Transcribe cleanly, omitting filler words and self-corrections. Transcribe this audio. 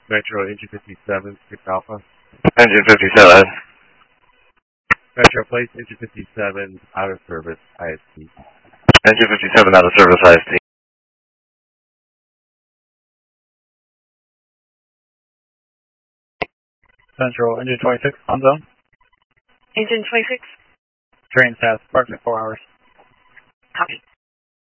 Metro Engine 57, 6 Alpha. Engine 57. Metro, place Engine 57 out of service, IST. Engine 57 out of service, IST. Central, Engine 26, on zone. Engine 26. Train status, approximately 4 hours. Copy.